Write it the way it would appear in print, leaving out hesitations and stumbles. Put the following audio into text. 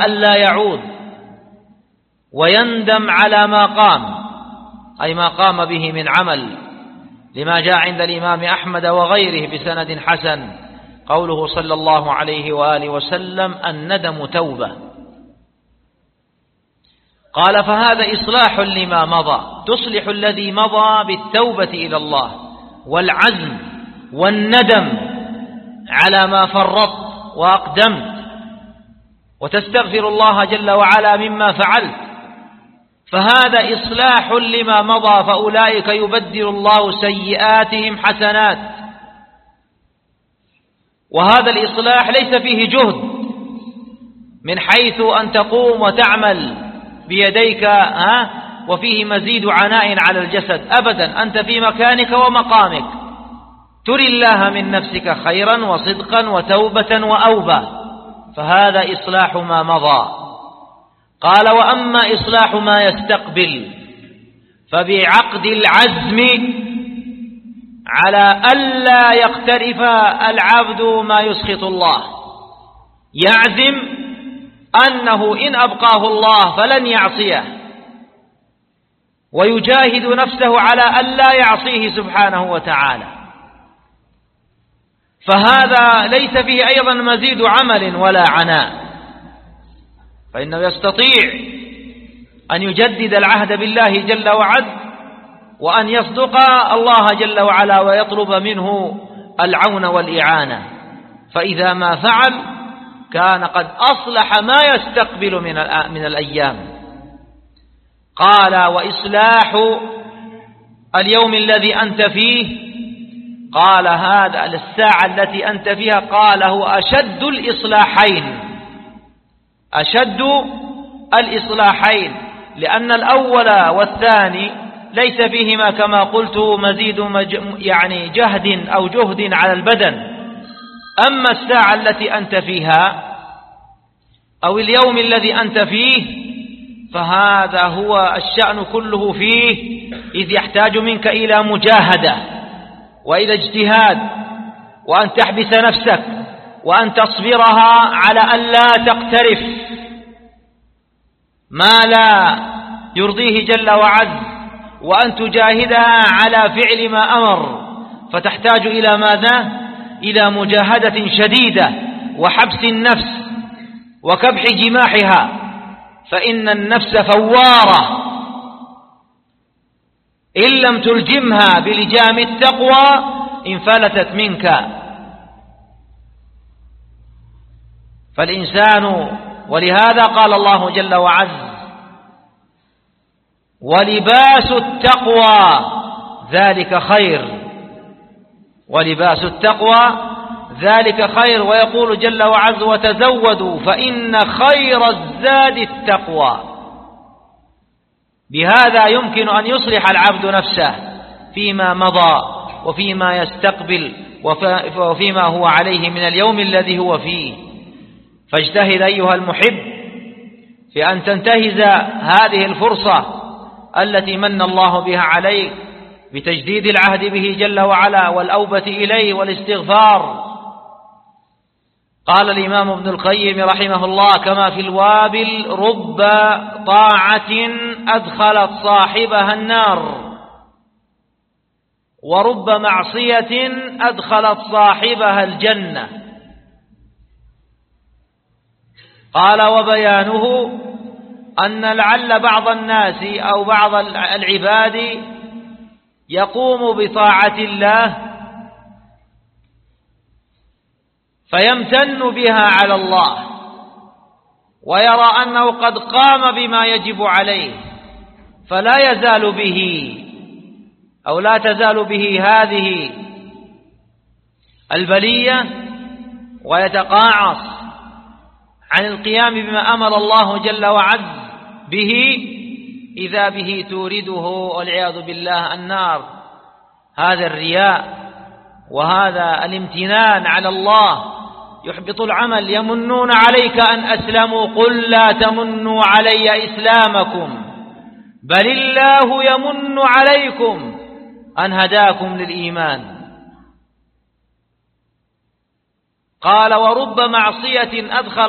ألا يعود ويندم على ما قام، أي ما قام به من عمل، لما جاء عند الإمام أحمد وغيره بسند حسن قوله صلى الله عليه وآله وسلم: الندم توبة. قال: فهذا إصلاح لما مضى، تصلح الذي مضى بالتوبة إلى الله والعزم والندم على ما فرطت وأقدمت، وتستغفر الله جل وعلا مما فعلت، فهذا إصلاح لما مضى، فأولئك يبدل الله سيئاتهم حسنات. وهذا الإصلاح ليس فيه جهد من حيث أن تقوم وتعمل بيديك وفيه مزيد عناء على الجسد، أبدا، أنت في مكانك ومقامك تري الله من نفسك خيرا وصدقا وتوبة وأوبة، فهذا إصلاح ما مضى. قال: وأما إصلاح ما يستقبل فبعقد العزم على ألا يقترف العبد ما يسخط الله، يعزم أنه إن أبقاه الله فلن يعصيه، ويجاهد نفسه على ألا يعصيه سبحانه وتعالى، فهذا ليس فيه أيضا مزيد عمل ولا عناء، فإنه يستطيع أن يجدد العهد بالله جل وعز، وأن يصدق الله جل وعلا ويطلب منه العون والإعانة، فإذا ما فعل كان قد أصلح ما يستقبل من الأيام. قال: وإصلاح اليوم الذي أنت فيه، قال: هذا الساعة التي أنت فيها، قال: هو أشد الإصلاحين، أشد الإصلاحين، لأن الأول والثاني ليس فيهما كما قلت مزيد يعني جهد أو جهد على البدن، أما الساعة التي أنت فيها أو اليوم الذي أنت فيه فهذا هو الشأن كله فيه، إذ يحتاج منك إلى مجاهدة وإلى اجتهاد، وأن تحبس نفسك وأن تصبرها على أن لا تقترف ما لا يرضيه جل وعز، وأن تجاهدها على فعل ما أمر، فتحتاج إلى ماذا؟ إلى مجاهدة شديدة وحبس النفس وكبح جماحها، فإن النفس فوارة، إن لم تلجمها بلجام التقوى انفلتت منك. فالإنسان، ولهذا قال الله جل وعز: ولباس التقوى ذلك خير، ولباس التقوى ذلك خير، ويقول جل وعز: وتزودوا فإن خير الزاد التقوى. بهذا يمكن أن يصلح العبد نفسه فيما مضى وفيما يستقبل وفيما هو عليه من اليوم الذي هو فيه. فاجتهد أيها المحب في أن تنتهز هذه الفرصة التي من الله بها عليك بتجديد العهد به جل وعلا والأوبة إليه والاستغفار. قال الإمام ابن القيم رحمه الله: كما في الوابل: رب طاعة أدخلت صاحبها النار، ورب معصية أدخلت صاحبها الجنة. قال: وبيانه أن لعل بعض الناس أو بعض العباد يقوم بطاعة الله فيمتن بها على الله، ويرى أنه قد قام بما يجب عليه، فلا يزال به أو لا تزال به هذه البلية، ويتقاعس عن القيام بما أمر الله جل وعز به، إذا به تورده والعياذ بالله النار. هذا الرياء وهذا الامتنان على الله يحبط العمل. يمنون عليك أن أسلموا، قل لا تمنوا علي إسلامكم بل الله يمن عليكم أن هداكم للإيمان. قال: ورب معصية أدخل